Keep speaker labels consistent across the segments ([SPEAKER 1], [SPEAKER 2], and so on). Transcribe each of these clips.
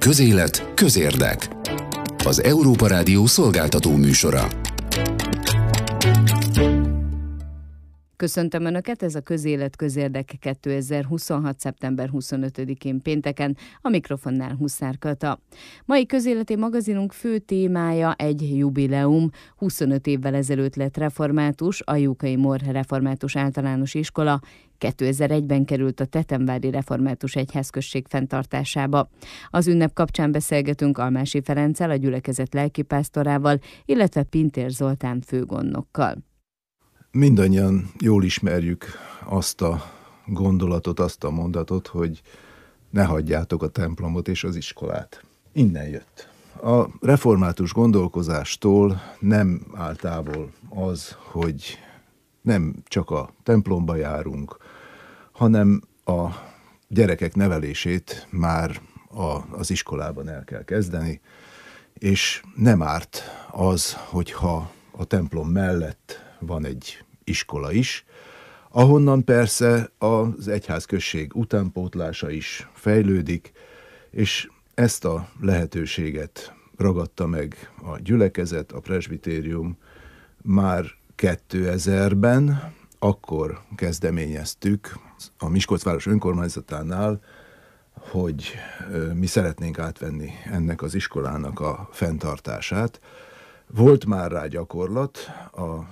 [SPEAKER 1] Közélet, közérdek. Az Európa Rádió szolgáltató műsora.
[SPEAKER 2] Köszöntöm Önöket, ez a Közélet, közérdek 2026. szeptember 25-én pénteken, a mikrofonnál Huszár Kata. Mai közéleti magazinunk fő témája egy jubileum. 25 évvel ezelőtt lett református, a Jukai Mór Református Általános Iskola. 2001-ben került a Tetemvári Református Egyházközség fenntartásába. Az ünnep kapcsán beszélgetünk Almási Ferenccel, a gyülekezet lelkipásztorával, illetve Pintér Zoltán főgondnokkal.
[SPEAKER 3] Mindannyian jól ismerjük azt a gondolatot, azt a mondatot, hogy ne hagyjátok a templomot és az iskolát. Innen jött. A református gondolkozástól nem áll távol az, hogy nem csak a templomba járunk, hanem a gyerekek nevelését már az iskolában el kell kezdeni, és nem árt az, hogyha a templom mellett van egy iskola is, ahonnan persze az egyházközség utánpótlása is fejlődik, és ezt a lehetőséget ragadta meg a gyülekezet, a presbitérium már 2000-ben, akkor kezdeményeztük a Miskolcváros önkormányzatánál, hogy mi szeretnénk átvenni ennek az iskolának a fenntartását. Volt már rá gyakorlat, a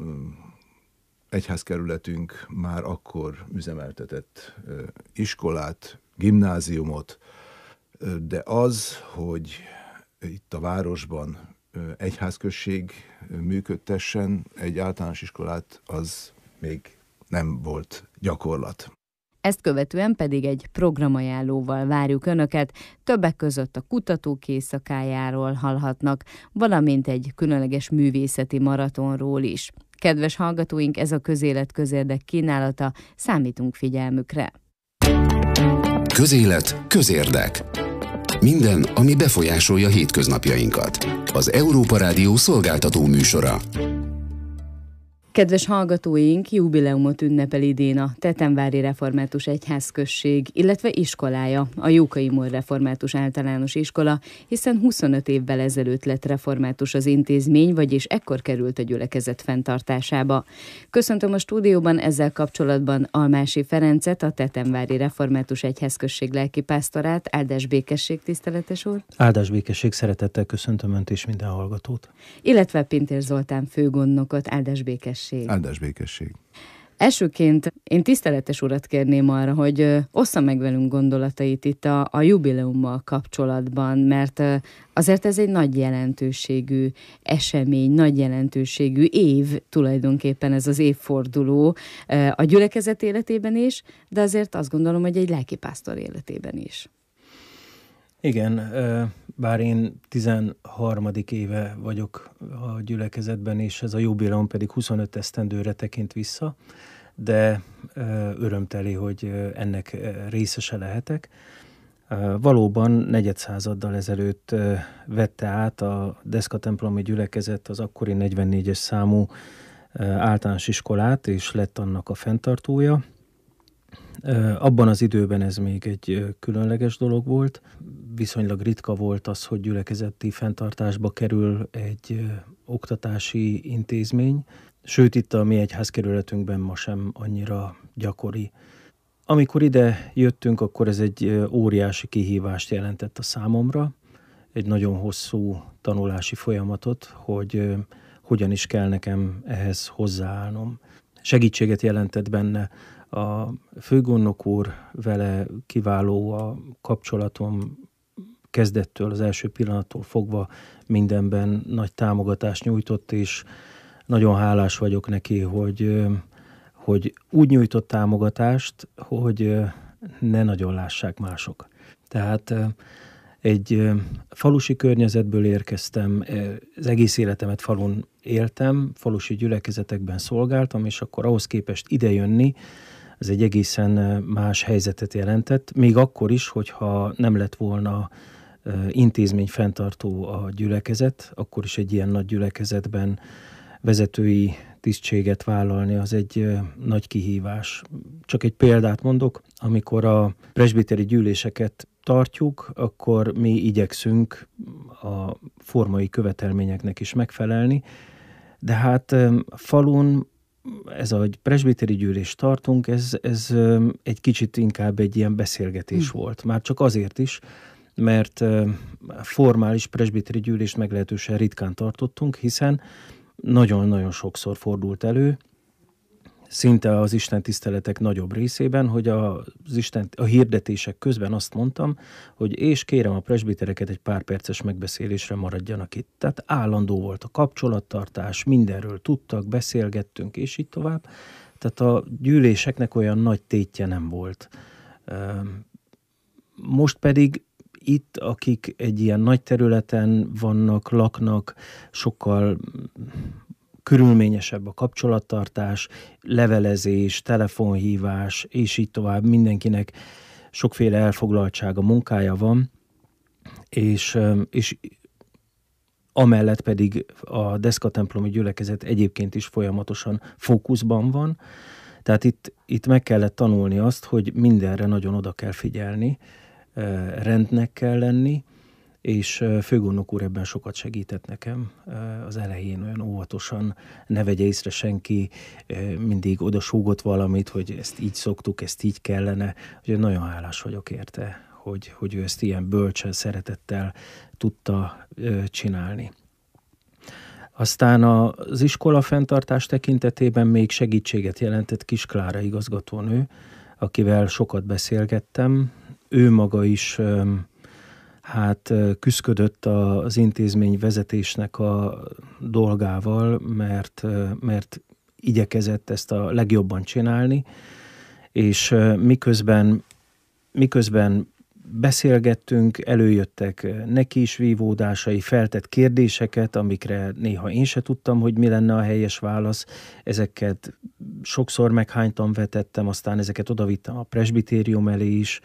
[SPEAKER 3] egyházkerületünk már akkor üzemeltetett iskolát, gimnáziumot, de az, hogy itt a városban egyházközség működtessen egy általános iskolát, az még nem volt gyakorlat.
[SPEAKER 2] Ezt követően pedig egy programajánlóval várjuk Önöket, többek között a kutatók éjszakájáról hallhatnak, valamint egy különleges művészeti maratonról is. Kedves hallgatóink, ez a Közélet, közérdek kínálata, számítunk figyelmükre.
[SPEAKER 1] Közélet, közérdek. Minden, ami befolyásolja hétköznapjainkat. Az Európa Rádió szolgáltató műsora.
[SPEAKER 2] Kedves hallgatóink, jubileumot ünnepel idén a Tetemvári Református Egyházközség, illetve iskolája, a Jukai Mór Református Általános Iskola, hiszen 25 évvel ezelőtt lett református az intézmény, vagyis ekkor került a gyülekezet fenntartásába. Köszöntöm a stúdióban ezzel kapcsolatban Almási Ferencet, a Tetemvári Református Egyházközség lelkipásztorát. Áldás békesség, tiszteletes úr!
[SPEAKER 4] Áldás békesség, szeretettel köszöntöm Önt és minden hallgatót!
[SPEAKER 2] Illetve Pintér Zoltán főgondnokot. Áldás békesség!
[SPEAKER 3] Áldás békesség.
[SPEAKER 2] Elsőként én tiszteletes urat kérném arra, hogy ossza meg velünk gondolatait itt a jubileummal kapcsolatban, mert azért ez egy nagy jelentőségű esemény, nagy jelentőségű év, tulajdonképpen ez az évforduló a gyülekezet életében is, de azért azt gondolom, hogy egy lelkipásztor életében is.
[SPEAKER 4] Igen, bár én 13. éve vagyok a gyülekezetben, és ez a jubileum pedig 25 esztendőre tekint vissza, de örömteli, hogy ennek részese lehetek. Valóban negyedszázaddal ezelőtt vette át a deszkatemplomi gyülekezet az akkori 44-es számú általános iskolát, és lett annak a fenntartója. Abban az időben ez még egy különleges dolog volt. Viszonylag ritka volt az, hogy gyülekezeti fenntartásba kerül egy oktatási intézmény, sőt itt a mi egyházkerületünkben ma sem annyira gyakori. Amikor ide jöttünk, akkor ez egy óriási kihívást jelentett a számomra, egy nagyon hosszú tanulási folyamatot, hogy hogyan is kell nekem ehhez hozzáállnom. Segítséget jelentett benne a főgondnok úr, vele kiváló a kapcsolatom, kezdettől, az első pillanattól fogva mindenben nagy támogatást nyújtott, és nagyon hálás vagyok neki, hogy úgy nyújtott támogatást, hogy ne nagyon lássák mások. Tehát egy falusi környezetből érkeztem, az egész életemet falun éltem, falusi gyülekezetekben szolgáltam, és akkor ahhoz képest idejönni, ez egy egészen más helyzetet jelentett, még akkor is, hogyha nem lett volna intézmény fenntartó a gyülekezet, akkor is egy ilyen nagy gyülekezetben vezetői tisztséget vállalni, az egy nagy kihívás. Csak egy példát mondok, amikor a presbiteri gyűléseket tartjuk, akkor mi igyekszünk a formai követelményeknek is megfelelni, de hát falun ez a presbiteri gyűlést tartunk, ez egy kicsit inkább egy ilyen beszélgetés volt. Már csak azért is, mert formális presbiteri gyűlést meglehetősen ritkán tartottunk, hiszen nagyon-nagyon sokszor fordult elő, szinte az istentiszteletek nagyobb részében, hogy a hirdetések közben azt mondtam, hogy és kérem a presbitereket egy pár perces megbeszélésre maradjanak itt. Tehát állandó volt a kapcsolattartás, mindenről tudtak, beszélgettünk, és így tovább. Tehát a gyűléseknek olyan nagy tétje nem volt. Most pedig itt, akik egy ilyen nagy területen vannak, laknak, sokkal körülményesebb a kapcsolattartás, levelezés, telefonhívás, és így tovább. Mindenkinek sokféle elfoglaltsága, munkája van, és amellett pedig a deszkatemplomi gyülekezet egyébként is folyamatosan fókuszban van. Tehát itt meg kellett tanulni azt, hogy mindenre nagyon oda kell figyelni, rendnek kell lenni, és főgondnok úr ebben sokat segített nekem. Az elején olyan óvatosan, ne vegye észre senki, mindig odasúgott valamit, hogy ezt így szoktuk, ezt így kellene. Úgyhogy nagyon hálás vagyok érte, hogy ő ezt ilyen bölcsen, szeretettel tudta csinálni. Aztán az iskola fenntartás tekintetében még segítséget jelentett Kis Klára igazgatónő, akivel sokat beszélgettem. Ő maga is küszködött az intézmény vezetésnek a dolgával, mert igyekezett ezt a legjobban csinálni, és miközben beszélgettünk, előjöttek neki is vívódásai, feltett kérdéseket, amikre néha én se tudtam, hogy mi lenne a helyes válasz. Ezeket sokszor meghánytan vetettem, aztán ezeket odavittem a presbitérium elé is.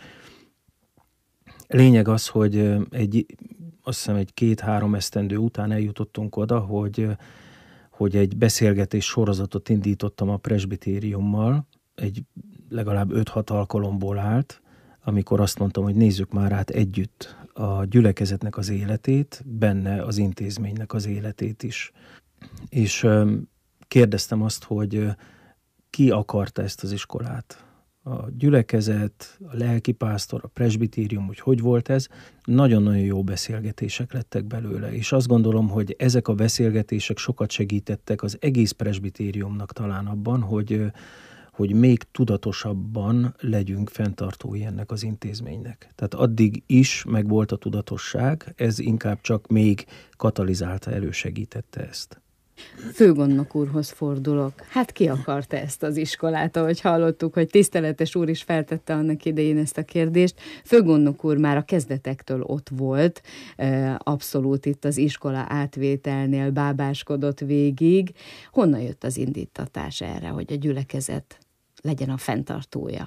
[SPEAKER 4] Lényeg az, hogy azt hiszem egy 2-3 esztendő után eljutottunk oda, hogy egy beszélgetés sorozatot indítottam a presbitériummal, egy legalább 5-6 alkalomból állt, amikor azt mondtam, hogy nézzük már át együtt a gyülekezetnek az életét, benne az intézménynek az életét is. És kérdeztem azt, hogy ki akarta ezt az iskolát. A gyülekezet, a lelkipásztor, a presbitérium, hogy volt ez, nagyon-nagyon jó beszélgetések lettek belőle, és azt gondolom, hogy ezek a beszélgetések sokat segítettek az egész presbitériumnak talán abban, hogy még tudatosabban legyünk fenntartói ennek az intézménynek. Tehát addig is megvolt a tudatosság, ez inkább csak még katalizálta, elősegítette ezt.
[SPEAKER 2] Főgondnok úrhoz fordulok. Hát ki akarta ezt az iskolát, ahogy hallottuk, hogy tiszteletes úr is feltette annak idején ezt a kérdést. Főgondnok úr már a kezdetektől ott volt, abszolút itt az iskola átvételnél bábáskodott végig. Honnan jött az indítatás erre, hogy a gyülekezet legyen a fenntartója?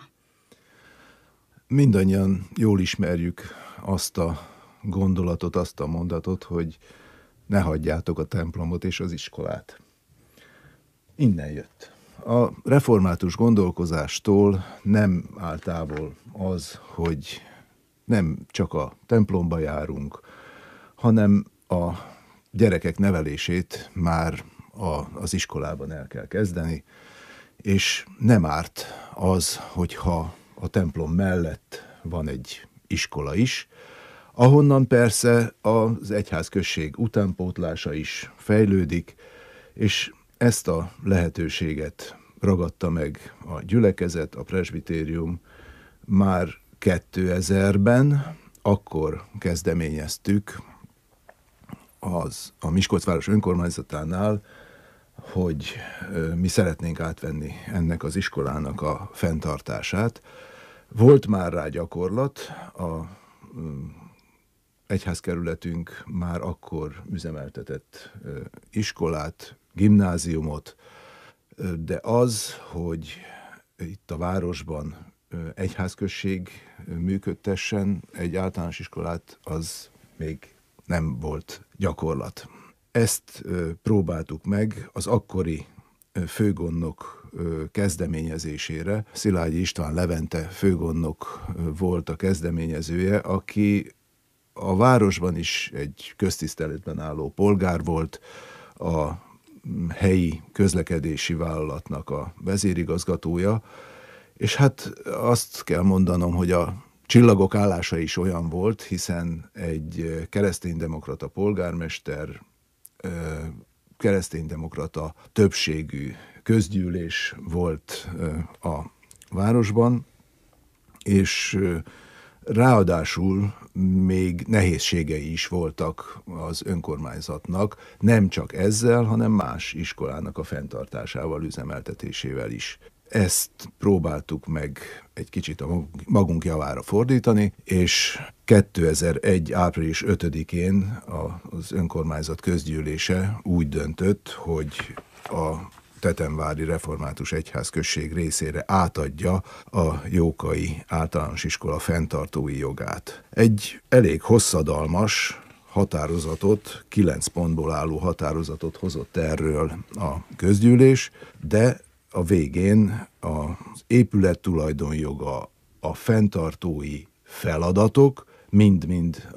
[SPEAKER 3] Mindannyian jól ismerjük azt a gondolatot, azt a mondatot, hogy ne hagyjátok a templomot és az iskolát. Innen jött. A református gondolkozástól nem áll távol az, hogy nem csak a templomba járunk, hanem a gyerekek nevelését már az iskolában el kell kezdeni, és nem árt az, hogyha a templom mellett van egy iskola is, ahonnan persze az egyházközség utánpótlása is fejlődik, és ezt a lehetőséget ragadta meg a gyülekezet, a presbitérium már 2000-ben, akkor kezdeményeztük a Miskolcváros önkormányzatánál, hogy mi szeretnénk átvenni ennek az iskolának a fenntartását. Volt már rá gyakorlat, a egyházkerületünk már akkor üzemeltetett iskolát, gimnáziumot, de az, hogy itt a városban egyházközség működtessen egy általános iskolát, az még nem volt gyakorlat. Ezt próbáltuk meg az akkori főgondnok kezdeményezésére. Szilágyi István Levente főgondnok volt a kezdeményezője, aki a városban is egy köztiszteletben álló polgár volt, a helyi közlekedési vállalatnak a vezérigazgatója, és hát azt kell mondanom, hogy a csillagok állása is olyan volt, hiszen egy kereszténydemokrata polgármester, kereszténydemokrata többségű közgyűlés volt a városban, és ráadásul még nehézségei is voltak az önkormányzatnak, nem csak ezzel, hanem más iskolának a fenntartásával, üzemeltetésével is. Ezt próbáltuk meg egy kicsit a magunk javára fordítani, és 2001. április 5-én az önkormányzat közgyűlése úgy döntött, hogy a Tetemvári Református Egyházközség részére átadja a Jókai Általános Iskola fenntartói jogát. Egy elég hosszadalmas határozatot, 9 pontból álló határozatot hozott erről a közgyűlés, de a végén az épület tulajdonjoga, a fenntartói feladatok mind-mind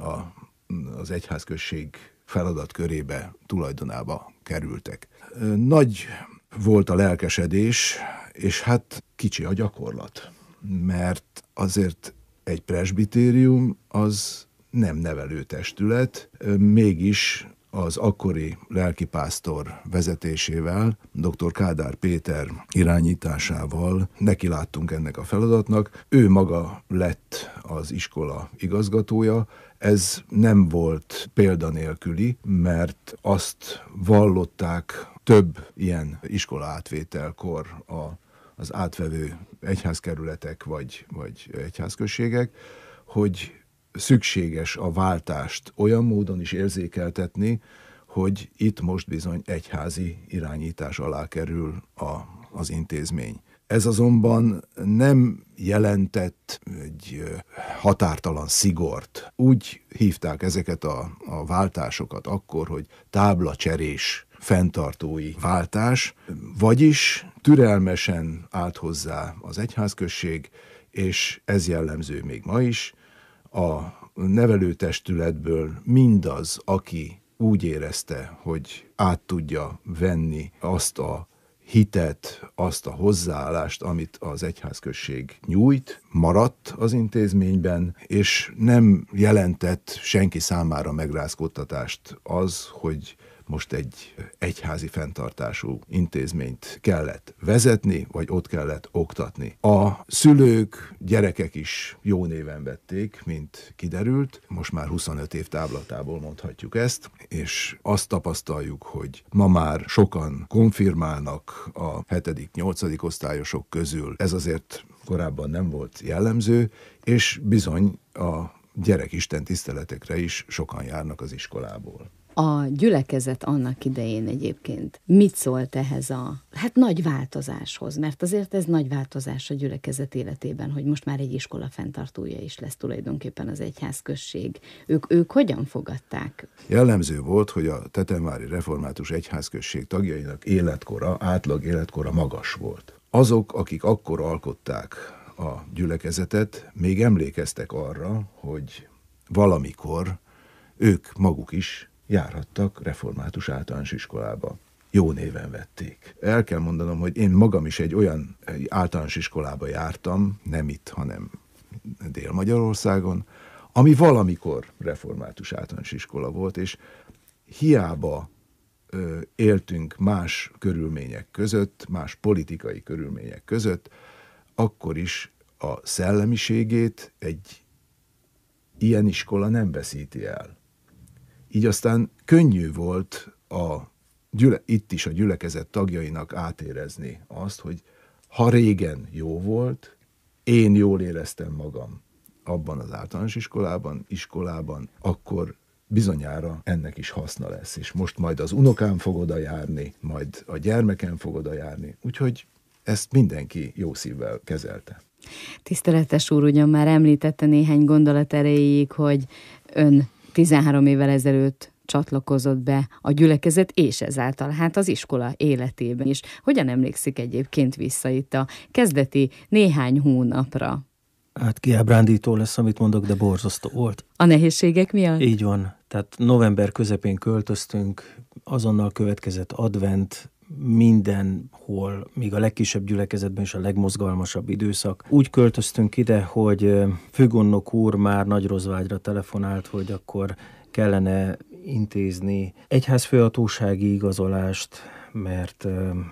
[SPEAKER 3] az egyházközség feladatkörébe, tulajdonába kerültek. Nagy volt a lelkesedés, és hát kicsi a gyakorlat, mert azért egy presbitérium az nem nevelőtestület, mégis az akkori lelkipásztor vezetésével, dr. Kádár Péter irányításával nekiláttunk ennek a feladatnak. Ő maga lett az iskola igazgatója. Ez nem volt példanélküli, mert azt vallották több ilyen iskola átvételkor az átvevő egyházkerületek vagy egyházközségek, hogy szükséges a váltást olyan módon is érzékeltetni, hogy itt most bizony egyházi irányítás alá kerül az intézmény. Ez azonban nem jelentett egy határtalan szigort. Úgy hívták ezeket a váltásokat akkor, hogy táblacserés fenntartói váltás, vagyis türelmesen állt hozzá az egyházközség, és ez jellemző még ma is. A nevelőtestületből mindaz, aki úgy érezte, hogy át tudja venni azt a hitet, azt a hozzáállást, amit az egyházközség nyújt, maradt az intézményben, és nem jelentett senki számára megrázkódtatást az, hogy most egy egyházi fenntartású intézményt kellett vezetni, vagy ott kellett oktatni. A szülők, gyerekek is jó néven vették, mint kiderült. Most már 25 év távlatából mondhatjuk ezt, és azt tapasztaljuk, hogy ma már sokan konfirmálnak a 7.-8. osztályosok közül. Ez azért korábban nem volt jellemző, és bizony a gyerekisten tiszteletekre is sokan járnak az iskolából.
[SPEAKER 2] A gyülekezet annak idején egyébként mit szólt ehhez a nagy változáshoz? Mert azért ez nagy változás a gyülekezet életében, hogy most már egy iskola fenntartója is lesz tulajdonképpen az egyházközség. Ők hogyan fogadták?
[SPEAKER 3] Jellemző volt, hogy a Tetemvári Református Egyházközség tagjainak átlag életkora magas volt. Azok, akik akkor alkották a gyülekezetet, még emlékeztek arra, hogy valamikor ők maguk is járhattak református általános iskolába. Jó néven vették. El kell mondanom, hogy én magam is egy olyan általános iskolába jártam, nem itt, hanem Dél-Magyarországon, ami valamikor református általános iskola volt, és hiába éltünk más körülmények között, más politikai körülmények között, akkor is a szellemiségét egy ilyen iskola nem veszíti el. Így aztán könnyű volt itt is a gyülekezet tagjainak átérezni azt, hogy ha régen jó volt, én jól éreztem magam abban az általános iskolában, akkor bizonyára ennek is haszna lesz, és most majd az unokám fog oda járni, majd a gyermekem fog oda járni, úgyhogy ezt mindenki jó szívvel kezelte.
[SPEAKER 2] Tiszteletes úr, ugyan már említette néhány gondolat erejéig, hogy ön 13 évvel ezelőtt csatlakozott be a gyülekezet, és ezáltal hát az iskola életében is. Hogyan emlékszik egyébként vissza itt a kezdeti néhány hónapra?
[SPEAKER 4] Hát kiábrándító lesz, amit mondok, de borzasztó volt.
[SPEAKER 2] A nehézségek miatt?
[SPEAKER 4] Így van. Tehát november közepén költöztünk, azonnal következett advent, mindenhol, még a legkisebb gyülekezetben is a legmozgalmasabb időszak. Úgy költöztünk ide, hogy főgondnok úr már Nagyrozvágyra telefonált, hogy akkor kellene intézni egyházfőhatósági igazolást, mert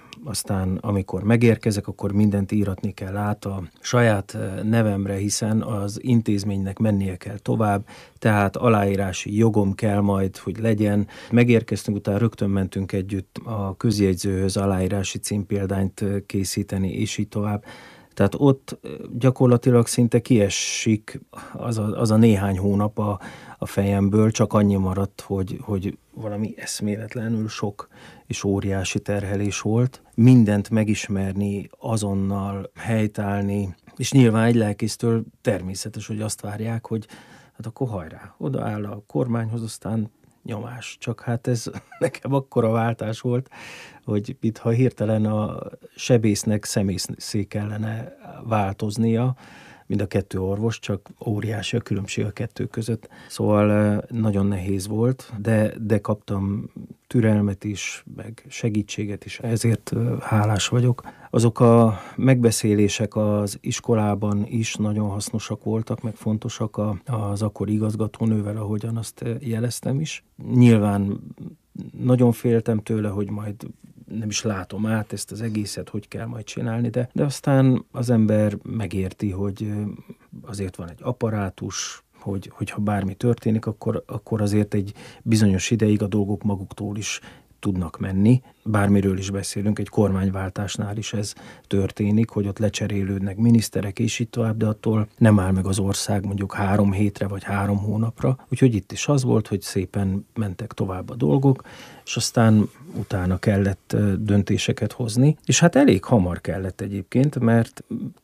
[SPEAKER 4] aztán amikor megérkezek, akkor mindent íratni kell át a saját nevemre, hiszen az intézménynek mennie kell tovább, tehát aláírási jogom kell majd, hogy legyen. Megérkeztünk, utána rögtön mentünk együtt a közjegyzőhöz aláírási címpéldányt készíteni, és így tovább. Tehát ott gyakorlatilag szinte kiesik az a néhány hónap a fejemből, csak annyi maradt, hogy valami eszméletlenül sok és óriási terhelés volt. Mindent megismerni, azonnal helytállni, és nyilván egy lelkésztől természetes, hogy azt várják, hogy hát akkor hajrá, odaáll a kormányhoz, aztán nyomás. Csak hát ez nekem akkora váltás volt, hogy mintha hirtelen a sebésznek szemészé kellene változnia, mind a kettő orvos, csak óriási a különbség a kettő között. Szóval nagyon nehéz volt, de kaptam türelmet is, meg segítséget is, ezért hálás vagyok. Azok a megbeszélések az iskolában is nagyon hasznosak voltak, meg fontosak az akkori igazgatónővel, ahogyan azt jeleztem is. Nyilván nagyon féltem tőle, hogy majd nem is látom át ezt az egészet, hogy kell majd csinálni, de aztán az ember megérti, hogy azért van egy apparátus, hogyha bármi történik, akkor azért egy bizonyos ideig a dolgok maguktól is tudnak menni. Bármiről is beszélünk, egy kormányváltásnál is ez történik, hogy ott lecserélődnek miniszterek és így tovább, de attól nem áll meg az ország mondjuk 3 hétre vagy 3 hónapra. Úgyhogy itt is az volt, hogy szépen mentek tovább a dolgok, és aztán utána kellett döntéseket hozni. És hát elég hamar kellett egyébként, mert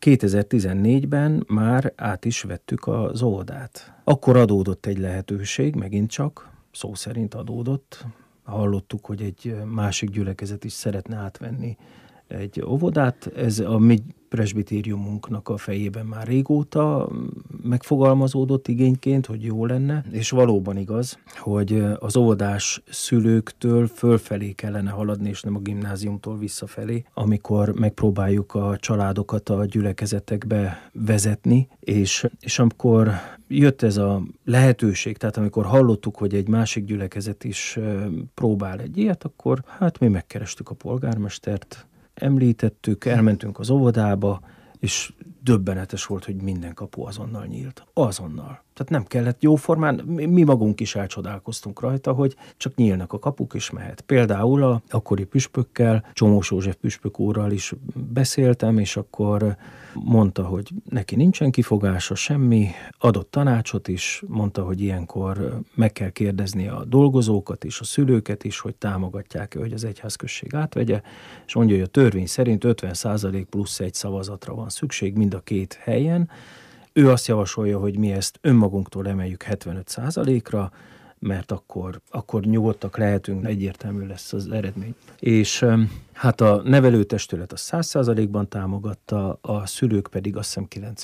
[SPEAKER 4] 2014-ben már át is vettük az óvodát. Akkor adódott egy lehetőség, megint csak, szó szerint adódott. Hallottuk, hogy egy másik gyülekezet is szeretne átvenni egy óvodát. Ez a mi presbitériumunknak a fejében már régóta megfogalmazódott igényként, hogy jó lenne, és valóban igaz, hogy az óvodás szülőktől fölfelé kellene haladni, és nem a gimnáziumtól visszafelé, amikor megpróbáljuk a családokat a gyülekezetekbe vezetni, és amikor jött ez a lehetőség, tehát amikor hallottuk, hogy egy másik gyülekezet is próbál egy ilyet, akkor hát mi megkerestük a polgármestert, említettük, elmentünk az óvodába, és döbbenetes volt, hogy minden kapu azonnal nyílt. Azonnal. Tehát nem kellett jóformán, mi magunk is elcsodálkoztunk rajta, hogy csak nyílnak a kapuk, és mehet. Például a akkori püspökkel, Csomós József püspök úrral is beszéltem, és akkor mondta, hogy neki nincsen kifogása, semmi, adott tanácsot is, mondta, hogy ilyenkor meg kell kérdezni a dolgozókat is, a szülőket is, hogy támogatják-e, hogy az egyházközség átvegye, és mondja, hogy a törvény szerint 50% plusz 1 szavazatra van szükség mind a 2 helyen. Ő azt javasolja, hogy mi ezt önmagunktól emeljük 75%-ra, mert akkor nyugodtak lehetünk, egyértelmű lesz az eredmény. És hát a nevelőtestület a 100%-ban támogatta, a szülők pedig azt hiszem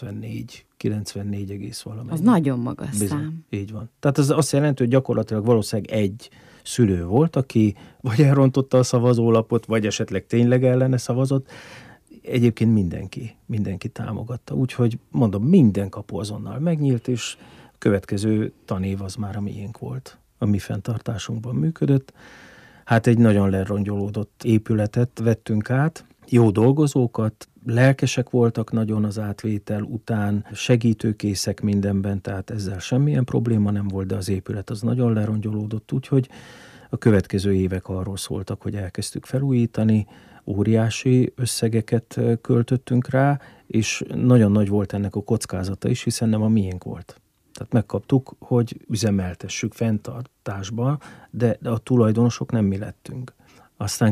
[SPEAKER 4] 94 valamennyi.
[SPEAKER 2] Az nagyon magas
[SPEAKER 4] Bizony,
[SPEAKER 2] szám.
[SPEAKER 4] így van. Tehát ez azt jelenti, hogy gyakorlatilag valószínűleg egy szülő volt, aki vagy elrontotta a szavazólapot, vagy esetleg tényleg ellene szavazott. Egyébként mindenki támogatta. Úgyhogy mondom, minden kapu azonnal megnyílt, és a következő tanév az már a miénk volt. A mi fenntartásunkban működött. Hát egy nagyon lerongyolódott épületet vettünk át, jó dolgozókat, lelkesek voltak nagyon az átvétel után, segítőkészek mindenben, tehát ezzel semmilyen probléma nem volt, de az épület az nagyon lerongyolódott, úgyhogy a következő évek arról szóltak, hogy elkezdtük felújítani, óriási összegeket költöttünk rá, és nagyon nagy volt ennek a kockázata is, hiszen nem a miénk volt. Tehát megkaptuk, hogy üzemeltessük fenntartásba, de a tulajdonosok nem mi lettünk. Aztán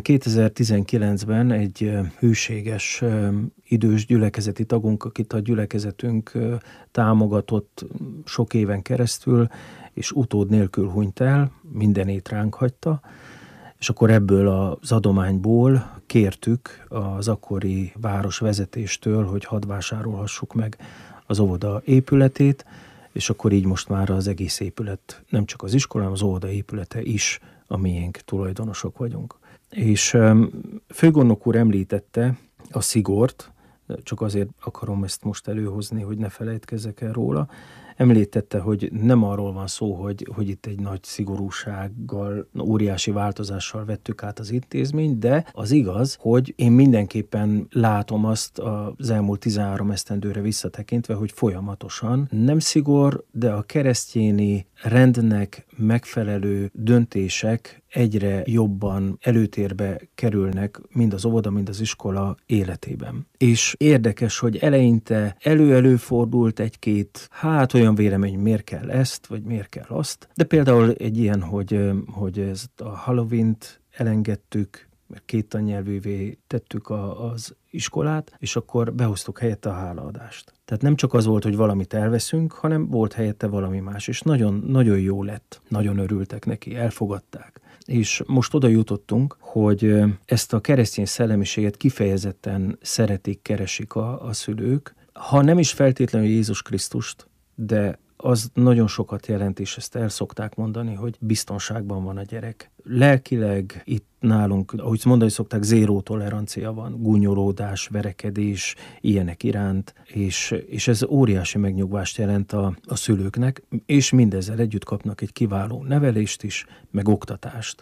[SPEAKER 4] 2019-ben egy hűséges idős gyülekezeti tagunk, akit a gyülekezetünk támogatott sok éven keresztül, és utód nélkül hunyt el, mindenét ránk hagyta, és akkor ebből az adományból kértük az akkori városvezetéstől, hogy hadd vásárolhassuk meg az óvoda épületét, és akkor így most már az egész épület, nem csak az iskolám, az óvoda épülete is a miénk, tulajdonosok vagyunk. És főgondnok úr említette a szigort, csak azért akarom ezt most előhozni, hogy ne felejtkezzek el róla. Említette, hogy nem arról van szó, hogy itt egy nagy szigorúsággal, óriási változással vettük át az intézményt, de az igaz, hogy én mindenképpen látom azt az elmúlt 13 esztendőre visszatekintve, hogy folyamatosan nem szigor, de a keresztjéni rendnek megfelelő döntések egyre jobban előtérbe kerülnek mind az óvoda, mind az iskola életében. És érdekes, hogy eleinte előfordult egy-két, olyan vélemény, miért kell ezt, vagy miért kell azt. De például egy ilyen, hogy ezt a Halloween-t elengedtük, mert 2 tannyelvűvé tettük az iskolát, és akkor behoztuk helyette a hálaadást. Tehát nem csak az volt, hogy valamit elveszünk, hanem volt helyette valami más, és nagyon, nagyon jó lett. Nagyon örültek neki, elfogadták. És most oda jutottunk, hogy ezt a keresztény szellemiséget kifejezetten szeretik, keresik a szülők. Ha nem is feltétlenül Jézus Krisztust, de az nagyon sokat jelent, és ezt el szokták mondani, hogy biztonságban van a gyerek. Lelkileg itt nálunk, ahogy mondani szokták, zéró tolerancia van, gúnyolódás, verekedés, ilyenek iránt, és ez óriási megnyugvást jelent a szülőknek, és mindezzel együtt kapnak egy kiváló nevelést is, meg oktatást.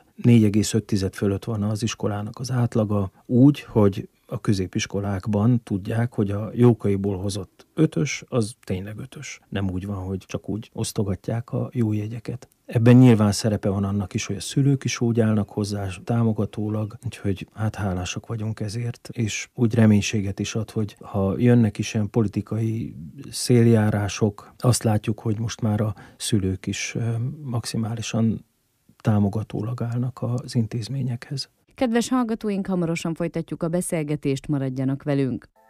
[SPEAKER 4] 4,5 fölött van az iskolának az átlaga, úgy, hogy a középiskolákban tudják, hogy a Jókaiból hozott 5-ös, az tényleg 5-ös. Nem úgy van, hogy csak úgy osztogatják a jó jegyeket. Ebben nyilván szerepe van annak is, hogy a szülők is úgy állnak hozzá támogatólag, úgyhogy hálásak vagyunk ezért, és úgy reménységet is ad, hogy ha jönnek is ilyen politikai széljárások, azt látjuk, hogy most már a szülők is maximálisan támogatólag állnak az intézményekhez.
[SPEAKER 2] Kedves hallgatóink, hamarosan folytatjuk a beszélgetést, maradjanak velünk!